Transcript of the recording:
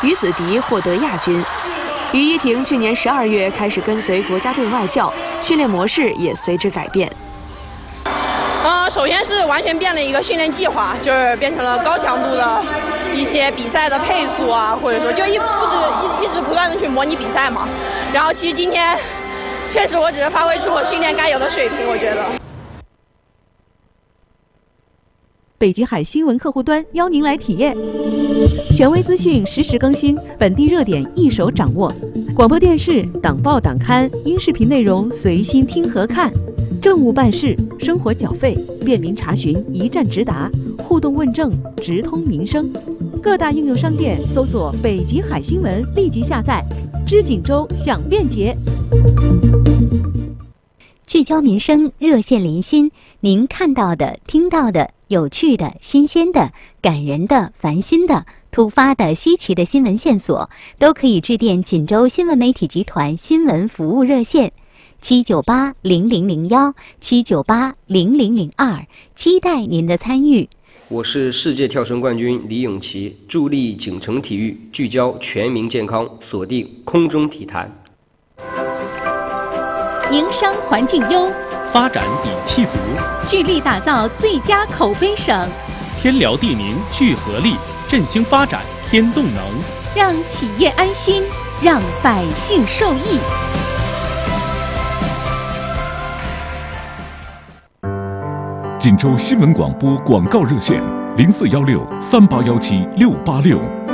于子迪获得亚军。于依婷去年12月开始跟随国家队外教，训练模式也随之改变。 首先是完全变了一个训练计划，就是变成了高强度的一些比赛的配速啊，或者说就一直不断的去模拟比赛嘛。然后其实今天确实我只是发挥出我训练该有的水平，我觉得。 北极海新闻客户端邀您来体验，权威资讯实时更新，本地热点一手掌握，广播电视、党报党刊、音视频内容随心听和看，政务办事、生活缴费，便民查询，一站直达，互动问政，直通民生。各大应用商店搜索北极海新闻，立即下载，知锦州享便捷。 聚焦民生，热线连心，您看到的、听到的、有趣的、新鲜的、感人的、烦心的、突发的、稀奇的新闻线索，都可以致电锦州新闻媒体集团新闻服务热线798-0001，798-0002，期待您的参与。 我是世界跳绳冠军李永琪，助力锦城体育聚焦全民健康，锁定空中体坛。 营商环境优， 发展底气足， 聚力打造最佳口碑省。 天辽地宁聚合力，振兴发展添动能， 让企业安心，让百姓受益。 锦州新闻广播广告热线：041638176686。